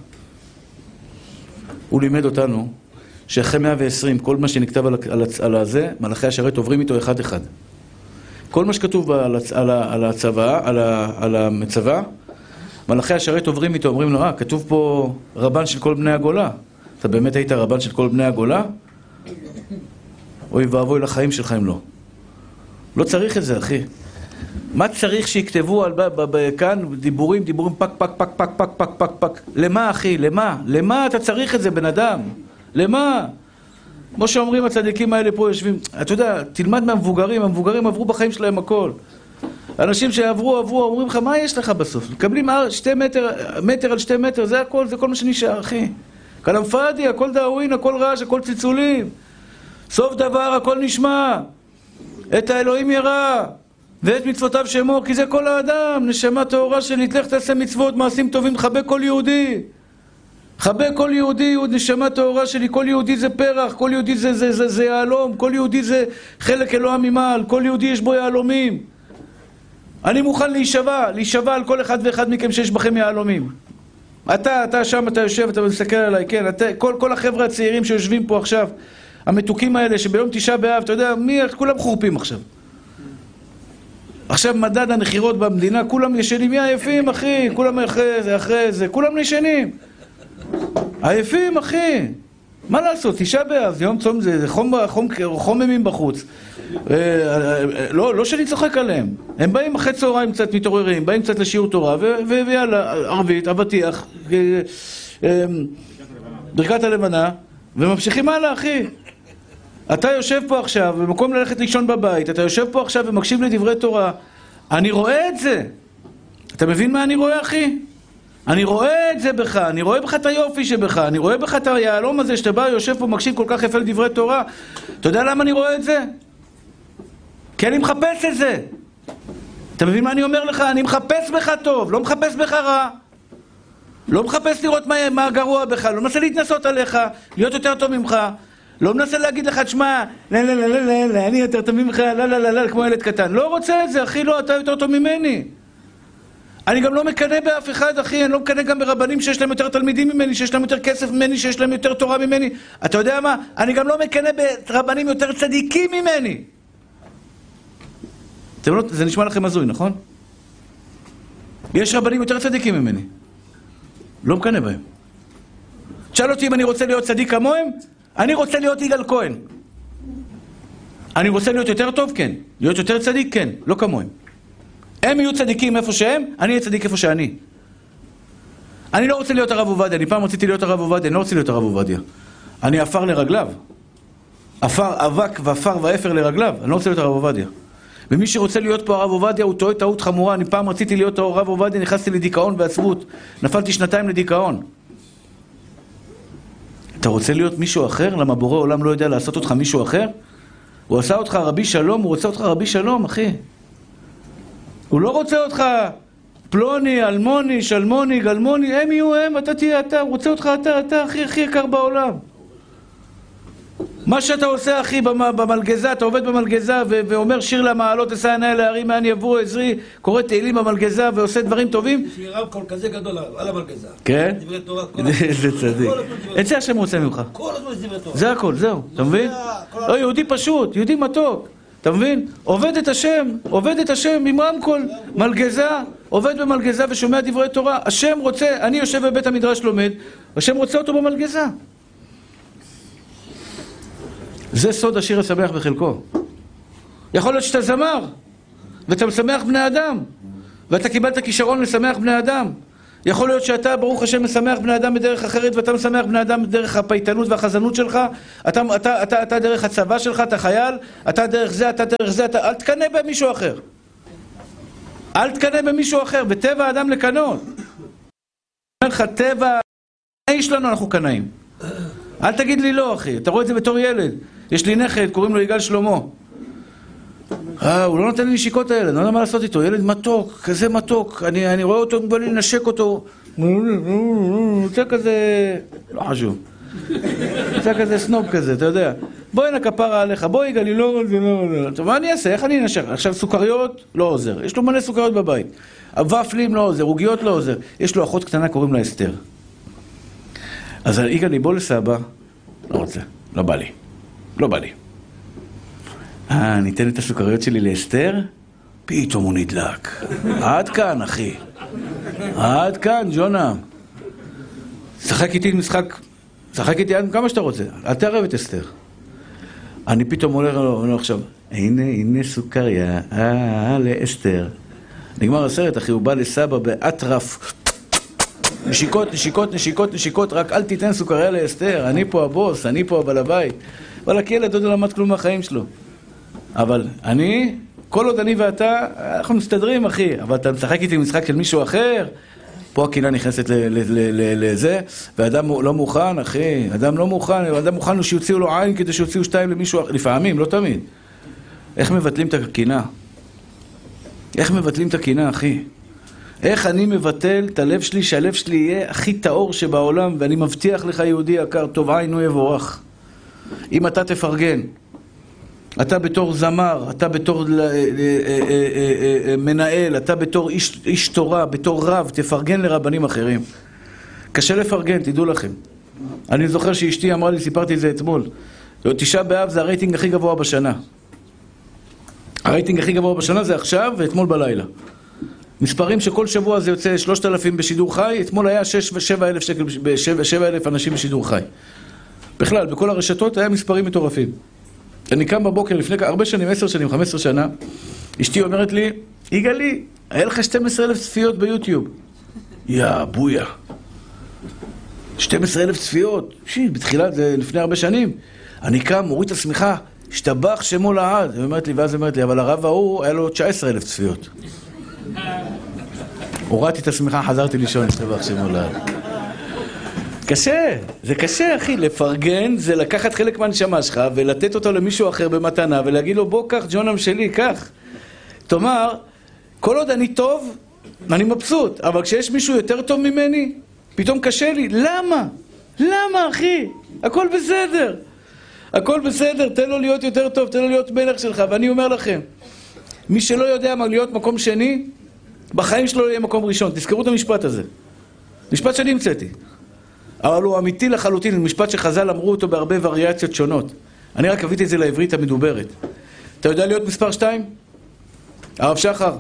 הוא לימד אותנו שאחרי מאה ועשרים, כל מה שנכתב על, על, על הזה, מלאכי השרת עוברים איתו אחד אחד. כל מה שכתוב על, על, על הצבא, על, על המצבה, מלאכי השרת עוברים איתו, אומרים לו, אה, כתוב פה רבן של כל בני הגולה. אתה באמת היית רבן של כל בני הגולה? אוי ואבוי לחיים שלך אם לא. לא צריך את זה, אחי. מה צריך שיכתבו על, ב, ב, ב, כאן דיבורים, דיבורים פק, פק, פק, פק, פק, פק, פק, פק. למה, אחי? למה? למה אתה צריך את זה, בן אדם? למה? כמו שאומרים הצדיקים האלה פה יושבים, אתה יודע, תלמד מהמבוגרים, המבוגרים עברו בחיים שלהם הכל. אנשים שעברו, עברו, אומרים לך, מה יש לך בסוף? מקבלים שתי מטר, מטר על שתי מטר, זה הכל, זה כל מה שנשאר, אחי. כלם פאדי, הכל דאווין, הכל רעש, הכל צלצולים. סוף דבר, הכל נשמע. את האלוהים ירא, ואת מצוותיו שמור, כי זה כל האדם, נשמה טהורה שלי, תלך תעשה מצוות, מעשים טובים, תחבק כל יהודי. חבק כל יהודי, נשמה טהורה שלי, כל יהודי זה פרח, כל יהודי זה, זה, זה, זה יעלום, כל יהודי זה חלק אלוה ממעל, כל יהודי יש בו יעלומים. אני מוכן להישבע, להישבע על כל אחד ואחד מכם שיש בכם יעלומים. אתה, אתה שם, אתה יושב, אתה מסתכל עליי, כן, אתה, כל, כל החבר'ה הצעירים שיושבים פה עכשיו, המתוקים האלה שביום תשעה באב, אתה יודע, מי, כולם חורפים עכשיו. עכשיו מדד הנחירות במדינה, כולם ישנים, מי עייפים, אחי, כולם אחרי זה, אחרי זה, כולם ישנים. עייפים, אחי. מה לעשות? תשעה באב, יום צום זה חום, חום, חוממים בחוץ. לא, לא שאני צוחק עליהם. הם באים אחרי צהריים קצת מתעוררים, באים קצת לשיעור תורה, ויאללה, ערבית, אבטיח, ברכת הלבנה, וממשיכים הלאה, אחי. אתה יושב פה עכשיו, במקום ללכת לישון בבית, אתה יושב פה עכשיו ומקשיב לדברי תורה. אני רואה את זה. אתה מבין מה אני רואה, אחי? אני רואה את זה בך, אני רואה בך את היופי שבך, אני רואה בך את היעלום הזה שאתה בא, יושב פה, מקשיב כל כך יפה לדברי תורה. אתה יודע למה אני רואה את זה? כי אני מחפש את זה. אתה מבין מה אני אומר לך? אני מחפש בך טוב, לא מחפש בך רע. לא מחפש לראות מה, מה גרוע בך, לא מנסה להתנסות עליך, להיות יותר טוב ממך. לא מנסה להגיד לך, תשמע, לא, לא, לא, לא, לא, לא, אני יותר טוב ממך, לא, לא, לא, לא, כמו ילד קטן. לא רוצה את זה, אחי, לא, אתה יותר טוב ממני. אני גם לא מקנה באף אחד, אחי, אני לא מקנה גם ברבנים שיש להם יותר תלמידים ממני, שיש להם יותר כסף ממני, שיש להם יותר תורה ממני. אתה יודע מה? אני גם לא מקנה ברבנים יותר צדיקים ממני. לא, זה נשמע לכם הזוי, נכון? יש רבנים יותר צדיקים ממני. לא מקנה בהם. תשאל אותי אם אני רוצה להיות צדיק כמוהם, אני רוצה להיות יגאל כהן. אני רוצה להיות יותר טוב, כן. להיות יותר צדיק, כן. לא כמוהם. הם יהיו צדיקים איפה שהם, אני אהיה צדיק איפה שאני. אני לא רוצה להיות הרב עובדיה, אני פעם רציתי להיות הרב עובדיה, אני לא רוצה להיות הרב עובדיה. אני אפר לרגליו. אפר, אבק ואפר ואפר לרגליו, אני לא רוצה להיות הרב עובדיה. ומי שרוצה להיות פה הרב עובדיה הוא טועה טעות חמורה. אני פעם רציתי להיות הרב עובדיה, נכנסתי לדיכאון ועצבות. נפלתי שנתיים לדיכאון. אתה רוצה להיות מישהו אחר? למה בורא עולם לא יודע לעשות אותך מישהו אחר? הוא עשה אותך רבי שלום, הוא רוצה אותך רבי שלום, אחי. הוא לא רוצה אותך פלוני, אלמוני, שלמוני, גלמוני, הם יהיו הם, אתה תהיה אתה, הוא רוצה אותך אתה, אתה הכי הכי יקר בעולם. מה שאתה עושה, אחי, במלגזה, אתה עובד במלגזה ואומר שיר למעלות, אשא עיני אל ההרים, מאין יבואו עזרי, קורא תהילים במלגזה ועושה דברים טובים. שיר רב קול כזה גדול על המלגזה. כן? דברי תורה. זה צדיק. את זה השם רוצה ממך. כל הזמן יש דברי תורה. זה הכל, זהו, אתה מבין? לא, יהודי פשוט, יהודי מתוק. אתה מבין? עובד את השם, עובד את השם עם רמקול, מלגזה, עובד במלגזה ושומע דברי תורה. השם רוצה, אני יושב בבית המדרש לומד, השם רוצה אותו במלגזה. זה סוד השיר השמח בחלקו. יכול להיות שאתה זמר, ואתה משמח בני אדם, ואתה קיבלת כישרון לשמח בני אדם, יכול להיות שאתה, ברוך השם, משמח בני אדם בדרך אחרת, ואתה משמח בני אדם בדרך הפייטנות והחזנות שלך, אתה, אתה, אתה, אתה דרך הצבא שלך, אתה חייל, אתה דרך זה, אתה דרך זה, אתה... אל תקנה במישהו אחר. אל תקנה במישהו אחר, בטבע האדם לקנות. אני אומר לך, טבע האיש שלנו אנחנו קנאים. אל תגיד לי לא, אחי, אתה רואה את זה בתור ילד. יש לי נכד, קוראים לו יגאל שלמה. אה, הוא לא נותן לי נשיקות הילד, אני לא יודע מה לעשות איתו, ילד מתוק, כזה מתוק, אני, אני רואה אותו, בא לי לנשק אותו, יוצא כזה, לא חשוב, יוצא כזה סנוב כזה, אתה יודע, בואי נכפרה עליך, בואי יגאל, לא רוצה, לא רוצה, טוב, מה אני אעשה, איך אני אנשק? עכשיו סוכריות, לא עוזר, יש לו מלא סוכריות בבית, הוואפלים לא עוזר, עוגיות לא עוזר, יש לו אחות קטנה, קוראים לה אסתר. אז יגאל, בוא לסבא, לא רוצה, לא בא לי, לא בא לי. אה, ניתן את הסוכריות שלי לאסתר? פתאום הוא נדלק. עד כאן, אחי. עד כאן, ג'ונה. שחק איתי משחק, שחק איתי כמה שאתה רוצה. אל תערב את אסתר. אני פתאום הולך לו עכשיו, הנה, הנה סוכריה, אה, לאסתר. נגמר הסרט, אחי, הוא בא לסבא באטרף. נשיקות, נשיקות, נשיקות, נשיקות, רק אל תיתן סוכריה לאסתר. אני פה הבוס, אני פה הבעל הבית. אבל הילד עוד לא למד כלום מהחיים שלו. אבל אני, כל עוד אני ואתה, אנחנו מסתדרים, אחי. אבל אתה משחק איתי משחק של מישהו אחר, פה הקינה נכנסת לזה, ואדם לא מוכן, אחי. אדם לא מוכן, אדם מוכן לו שיוציאו לו עין כדי שיוציאו שתיים למישהו אחר. לפעמים, לא תמיד. איך מבטלים את הקינה? איך מבטלים את הקינה, אחי? איך אני מבטל את הלב שלי, שהלב שלי יהיה הכי טהור שבעולם, ואני מבטיח לך, יהודי יקר, טוב עין הוא יבורך. אם אתה תפרגן, אתה בתור זמר, אתה בתור מנהל, אתה בתור איש, איש תורה, בתור רב, תפרגן לרבנים אחרים. קשה לפרגן, תדעו לכם. אני זוכר שאשתי אמרה לי, סיפרתי את זה אתמול, תשעה באב זה הרייטינג הכי גבוה בשנה. הרייטינג הכי גבוה בשנה זה עכשיו ואתמול בלילה. מספרים שכל שבוע זה יוצא שלושת אלפים בשידור חי, אתמול היה שש ושבע אלף שקל, שבע אלף אנשים בשידור חי. בכלל, בכל הרשתות היה מספרים מטורפים. אני קם בבוקר לפני הרבה שנים, עשר שנים, חמש עשרה שנה, אשתי אומרת לי, יגאלי, היה לך שתים עשרה אלף צפיות ביוטיוב. יא, בויה. שתים עשרה אלף צפיות. שי, בתחילת, זה לפני הרבה שנים. אני קם, מוריד את השמיכה, השתבח שמו לעד. היא אומרת לי, ואז היא אומרת לי, אבל הרב ההוא, היה לו תשע עשרה אלף צפיות. הורדתי את השמיכה, חזרתי לישון, השתבח שמו לעד. קשה, זה קשה, אחי. לפרגן זה לקחת חלק מהנשמה שלך ולתת אותו למישהו אחר במתנה ולהגיד לו, בוא, קח, ג'ונם שלי, קח. תאמר, כל עוד אני טוב, אני מבסוט, אבל כשיש מישהו יותר טוב ממני, פתאום קשה לי. למה? למה, אחי? הכל בסדר. הכל בסדר, תן לו להיות יותר טוב, תן לו להיות מלך שלך. ואני אומר לכם, מי שלא יודע מה להיות מקום שני, בחיים שלו לא יהיה מקום ראשון. תזכרו את המשפט הזה. משפט שאני המצאתי. אבל הוא אמיתי לחלוטין, משפט שחז"ל אמרו אותו בהרבה וריאציות שונות. אני רק אביתי את זה לעברית המדוברת. אתה יודע להיות מספר שתיים? הרב שחר.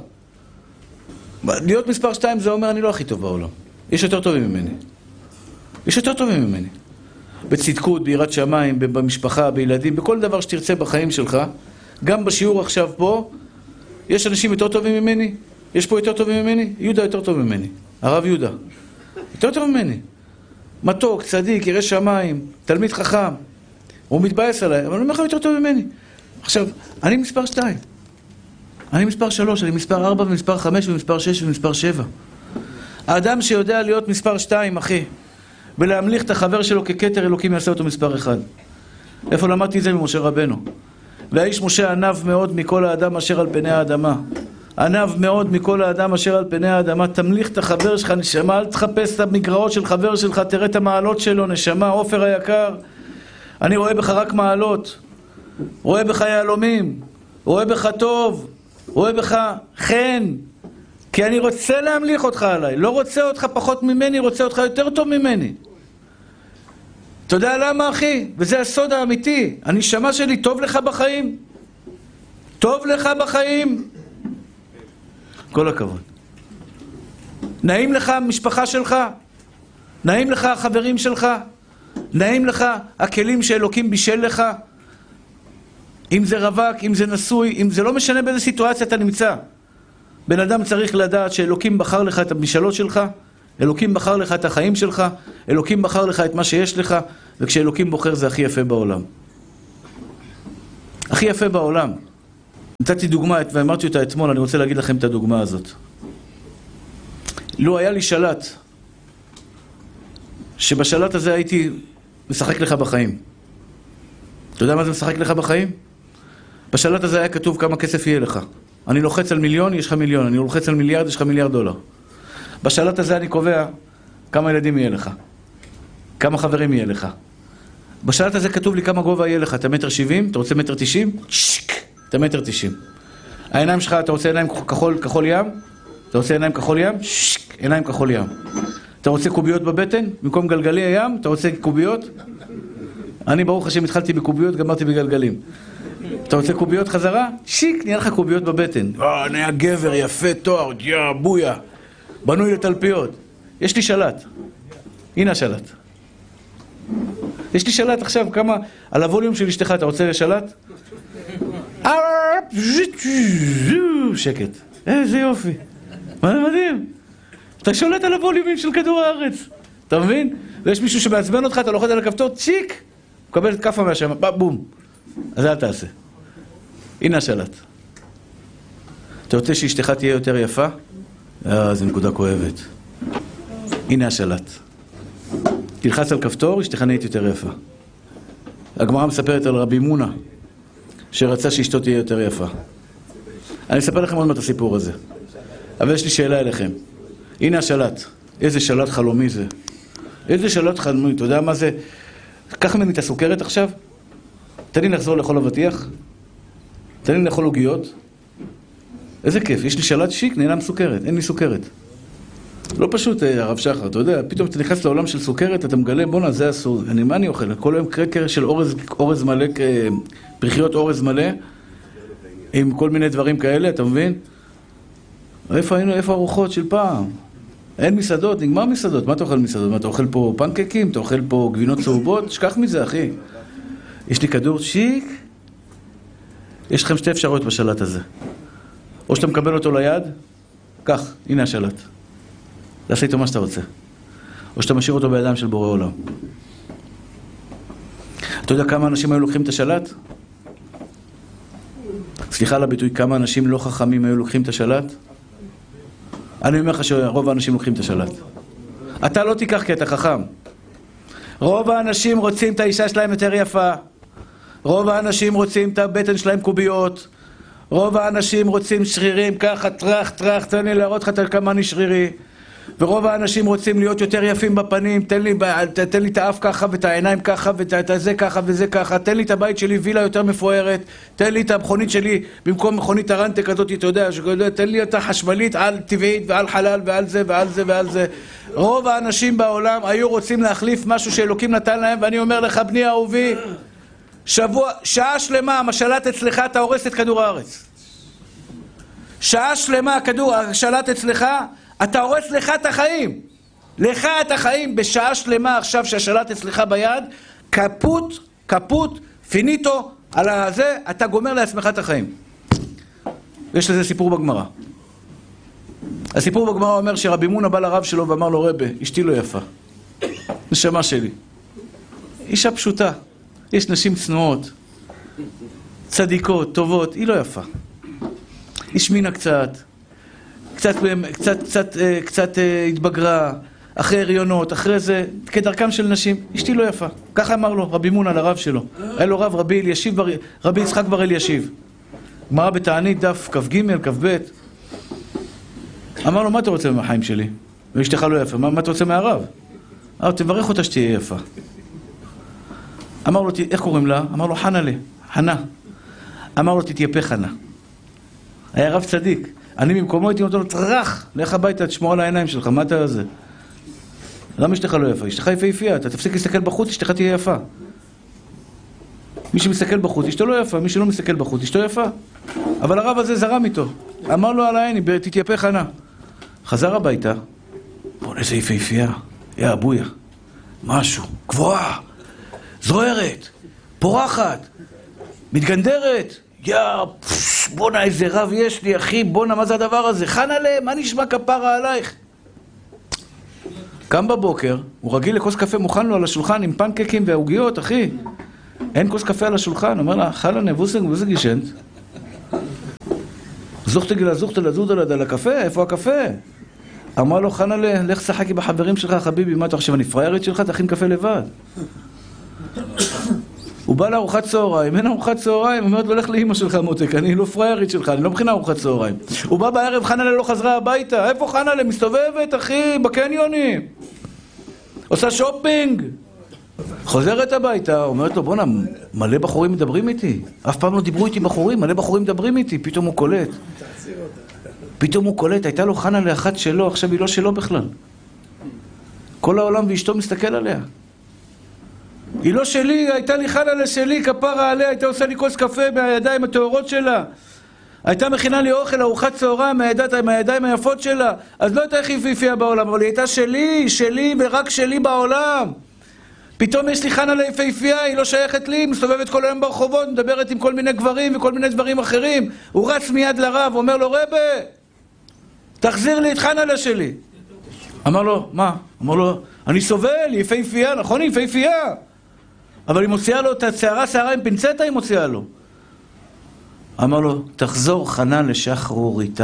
להיות מספר שתיים זה אומר אני לא הכי טוב בעולם. יש יותר טובים ממני. יש יותר טובים ממני. בצדקות, ביראת שמיים, במשפחה, בילדים, בכל דבר שתרצה בחיים שלך. גם בשיעור עכשיו פה, יש אנשים יותר טובים ממני. יש פה יותר טובים ממני. יהודה יותר טוב ממני. הרב יהודה. יותר טוב ממני. מתוק, צדיק, ירא שמיים, תלמיד חכם. הוא מתבאס עליי, אבל אני אומר לך יותר טוב ממני. עכשיו, אני מספר שתיים. אני מספר שלוש, אני מספר ארבע ומספר חמש ומספר שש ומספר שבע. האדם שיודע להיות מספר שתיים, אחי, ולהמליך את החבר שלו ככתר אלוקים יעשה אותו מספר אחד. איפה למדתי את זה ממשה רבנו? והאיש משה ענב מאוד מכל האדם אשר על פני האדמה. ענב מאוד מכל האדם אשר על פני האדמה. תמליך את החבר שלך, נשמה, אל תחפש את המגרעות של חבר שלך, תראה את המעלות שלו, נשמה, עופר היקר. אני רואה בך רק מעלות, רואה בך יהלומים, רואה בך טוב, רואה בך חן, כי אני רוצה להמליך אותך עליי, לא רוצה אותך פחות ממני, רוצה אותך יותר טוב ממני. אתה יודע למה, אחי? וזה הסוד האמיתי. הנשמה שלי, טוב לך בחיים? טוב לך בחיים? כל הכבוד. נעים לך המשפחה שלך? נעים לך החברים שלך? נעים לך הכלים שאלוקים בישל לך? אם זה רווק, אם זה נשוי, אם זה לא משנה באיזה סיטואציה אתה נמצא. בן אדם צריך לדעת שאלוקים בחר לך את המשאלות שלך, אלוקים בחר לך את החיים שלך, אלוקים בחר לך את מה שיש לך, וכשאלוקים בוחר זה הכי יפה בעולם. הכי יפה בעולם. נתתי דוגמה, ואמרתי אותה אתמול, אני רוצה להגיד לכם את הדוגמה הזאת. לו היה לי שלט, שבשלט הזה הייתי משחק לך בחיים. אתה יודע מה זה משחק לך בחיים? בשלט הזה היה כתוב כמה כסף יהיה לך. אני לוחץ על מיליון, יש לך מיליון. אני לוחץ על מיליארד, יש לך מיליארד דולר. בשלט הזה אני קובע כמה ילדים יהיה לך. כמה חברים יהיה לך. בשלט הזה כתוב לי כמה גובה יהיה לך. אתה מטר שבעים, אתה רוצה מטר תשעים? שיק! אתה מטר תשעים. העיניים שלך, אתה רוצה עיניים כחול, כחול ים? אתה רוצה עיניים כחול ים? שיק! עיניים כחול ים. אתה רוצה קוביות בבטן? במקום גלגלי הים, אתה רוצה קוביות? אני ברוך השם התחלתי בקוביות, גמרתי בגלגלים. אתה רוצה קוביות חזרה? שיק, נהיה לך קוביות בבטן. אה, נהיה גבר, יפה, תואר, יא, בויה. בנוי לתלפיות. יש לי שלט. הנה השלט. יש לי שלט עכשיו, כמה... על הווליום של אשתך, אתה רוצה לשלט? שקט. איזה יופי. מה מדהים. אתה שולט על הווליומים של כדור הארץ. אתה מבין? ויש מישהו שמעצבן אותך, אתה לוחץ על הכפתור, צ'יק, מקבל את כפה מהשם, בום. אז אל תעשה. הנה השלט. אתה רוצה שאשתך תהיה יותר יפה? אה, זו נקודה כואבת. הנה השלט. תלחץ על כפתור, אשתך נהיית יותר יפה. הגמרא מספרת על רבי מונה, שרצה שאשתו תהיה יותר יפה. אני אספר לכם עוד מעט את הסיפור הזה. אבל יש לי שאלה אליכם. הנה השלט. איזה שלט חלומי זה. איזה שלט חלומי. אתה יודע מה זה? קח ממני את הסוכרת עכשיו. תן לי לחזור לאכול אבטיח. תן לי לאכול עוגיות. איזה כיף. יש לי שלט שיק, נהנה סוכרת. אין לי סוכרת. לא פשוט, הרב שחר. אתה יודע, פתאום אתה נכנס לעולם של סוכרת, אתה מגלה, בונה, זה אסור. אני, מה אני אוכל? כל היום קרקר של אורז, אורז מלא, פריחיות אורז מלא, עם כל מיני דברים כאלה, אתה מבין? איפה היינו, איפה ארוחות של פעם? אין מסעדות, נגמר מסעדות. מה אתה אוכל מסעדות? מה, אתה אוכל פה פנקקים? אתה אוכל פה גבינות צהובות? שכח מזה, אחי. יש לי כדור שיק. יש לכם שתי אפשרויות בשלט הזה. או שאתה מקבל אותו ליד, כך, הנה השלט. תעשה איתו מה שאתה רוצה. או שאתה משאיר אותו בידיים של בורא עולם. אתה יודע כמה אנשים היו לוקחים את השלט? סליחה על הביטוי, כמה אנשים לא חכמים היו לוקחים את השלט? אני אומר לך שרוב האנשים לוקחים את השלט. אתה לא תיקח כי אתה חכם. רוב האנשים רוצים את האישה שלהם יותר יפה. רוב האנשים רוצים את הבטן שלהם קוביות. רוב האנשים רוצים שרירים ככה, טרח, טרח, תן לי להראות לך כמה אני שרירי. ורוב האנשים רוצים להיות יותר יפים בפנים, תן לי, תן לי את האף ככה ואת העיניים ככה ואת זה ככה וזה ככה, תן לי את הבית שלי וילה יותר מפוארת, תן לי את המכונית שלי במקום מכונית הרנטק הזאת, אתה יודע, תן לי אותה חשמלית על טבעית ועל חלל ועל זה ועל זה ועל זה. רוב האנשים בעולם היו רוצים להחליף משהו שאלוקים נתן להם, ואני אומר לך, בני אהובי, שבוע, שעה שלמה המשלט אצלך, אתה הורס את כדור הארץ. שעה שלמה הכדור, השלט אצלך, אתה הורס לך את החיים. לך את החיים בשעה שלמה עכשיו שהשלט אצלך ביד, כפות, כפות, פיניטו, על הזה, אתה גומר לעצמך את החיים. יש לזה סיפור בגמרא. הסיפור בגמרא אומר שרבי מונה בא לרב שלו ואמר לו, רבי, אשתי לא יפה. נשמה שלי. אישה פשוטה. יש נשים צנועות, צדיקות, טובות, היא לא יפה. היא שמינה קצת. קצת, קצת, קצת, קצת התבגרה, אחרי הריונות, אחרי זה, כדרכם של נשים, אשתי לא יפה. ככה אמר לו רבי מונה לרב שלו. היה לו רב רבי אלישיב, רבי יצחק בר אלישיב. גמרא בתענית דף כ"ג, כ"ב. אמר לו, מה אתה רוצה מהחיים שלי? ואשתך לא יפה, מה, מה אתה רוצה מהרב? אמר, תברך אותה שתהיה יפה. אמר לו, איך קוראים לה? אמר לו, חנה לי, חנה. אמר לו, תתייפה חנה. היה רב צדיק. אני במקומו הייתי נותן לו, טרח, לך הביתה, תשמור על העיניים שלך, מה אתה זה? למה אשתך לא יפה? אשתך יפה יפייה, אתה תפסיק להסתכל בחוץ, אשתך תהיה יפה. מי שמסתכל בחוץ, אשתו לא יפה, מי שלא מסתכל בחוץ, אשתו יפה. אבל הרב הזה זרם איתו. אמר לו על העיני, תתייפה חנה. חזר הביתה, בוא איזה יפה יפייה, יא אבויה, משהו, גבוהה, זוהרת, פורחת, מתגנדרת, יא, בונה איזה רב יש לי, אחי, בונה, מה זה הדבר הזה? חנה להם, מה נשמע כפרה עלייך? קם בבוקר, הוא רגיל לכוס קפה מוכן לו על השולחן עם פנקקים והעוגיות, אחי. אין כוס קפה על השולחן, אומר לה, חלנה, ווסג, ווסג ישנט. זוכתגלה, זוכתלה, זודלה, על הקפה, איפה הקפה? אמר לו, חנה, לך שחקי בחברים שלך, חביבי, מה אתה חושב, אני פריירית שלך, תכין קפה לבד. הוא בא לארוחת צהריים, אין ארוחת צהריים, אומרת לו, לך לאמא שלך מותק, אני לא פריירית שלך, אני לא מכינה ארוחת צהריים. הוא בא בערב, חנה לא חזרה הביתה, איפה חנה? מסתובבת, אחי, בקניונים. עושה שופינג. חוזרת הביתה, אומרת לו, בונה, מלא בחורים מדברים איתי. אף פעם לא דיברו איתי בחורים, מלא בחורים מדברים איתי, פתאום הוא קולט. פתאום הוא קולט, הייתה לו חנה לאחת שלו, עכשיו היא לא שלו בכלל. כל העולם ואשתו מסתכל עליה. היא לא שלי, הייתה לי חנה לשלי, כפרה עליה, הייתה עושה לי כוס קפה מהידיים הטהורות שלה. הייתה מכינה לי אוכל, ארוחת צהריים מהידיים, מהידיים היפות שלה. אז לא הייתה יפיפייה בעולם, אבל היא הייתה שלי, שלי ורק שלי בעולם. פתאום יש לי חנה ליפיפייה, היא לא שייכת לי, מסתובבת כל היום ברחובות, מדברת עם כל מיני גברים וכל מיני דברים אחרים. הוא רץ מיד לרב, אומר לו, רבה, תחזיר לי את חנה לשלי. אמר לו, מה? אמר לו, אני סובל, היא יפיפייה, נכון? היא יפיפייה. אבל היא מוציאה לו את הצערה, שערה עם פינצטה, היא מוציאה לו. אמר לו, תחזור חנה לשחרוריתה.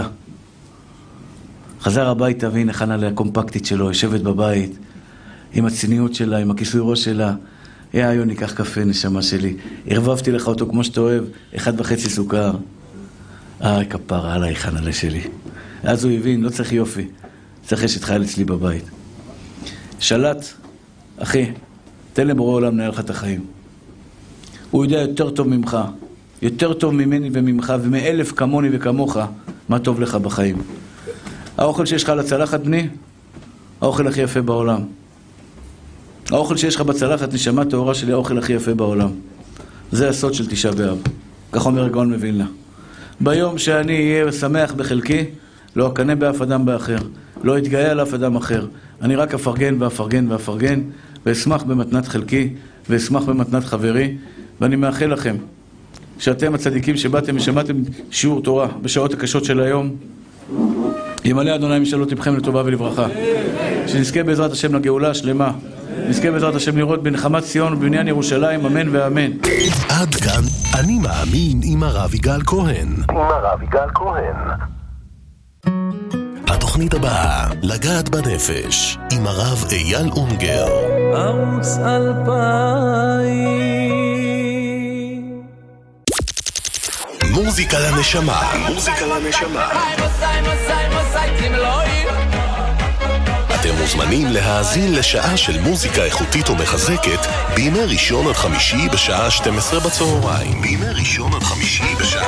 חזר הביתה, והנה חנה לקומפקטית שלו, יושבת בבית, עם הצניעות שלה, עם הכיסוי ראש שלה. יא, היום ניקח קפה, נשמה שלי. הרבבתי לך אותו כמו שאתה אוהב, אחד וחצי סוכר. איי, כפרה עליי, חנה לשלי. אז הוא הבין, לא צריך יופי. צריך אשת חייל אצלי בבית. שלט, אחי, תן לבורא עולם לנהל לך את החיים. הוא יודע יותר טוב ממך, יותר טוב ממני וממך, ומאלף כמוני וכמוך, מה טוב לך בחיים. האוכל שיש לך על הצלחת, בני, האוכל הכי יפה בעולם. האוכל שיש לך בצלחת, נשמה טהורה שלי, האוכל הכי יפה בעולם. זה הסוד של תשעה באב. כך אומר גאון מווילנה. ביום שאני אהיה שמח בחלקי, לא אקנה באף אדם באחר, לא אתגאה על אף אדם אחר. אני רק אפרגן ואפרגן ואפרגן, ואשמח במתנת חלקי, ואשמח במתנת חברי, ואני מאחל לכם שאתם הצדיקים שבאתם ושמעתם שיעור תורה בשעות הקשות של היום, ימלא אדוני משאלות לבכם לטובה ולברכה. שנזכה בעזרת השם לגאולה השלמה. נזכה בעזרת השם לראות בנחמת ציון ובבניין ירושלים, אמן ואמן. עד כאן אני מאמין עם הרב יגאל כהן. עם הרב יגאל כהן. התוכנית הבאה, לגעת בנפש, עם הרב אייל אונגר. ערוץ אלפיים. מוזיקה לנשמה. מוזיקה לנשמה. אתם מוזמנים להאזין לשעה של מוזיקה איכותית ומחזקת בימי ראשון עד חמישי בשעה שתים עשרה בצהריים. בימי ראשון עד חמישי בשעה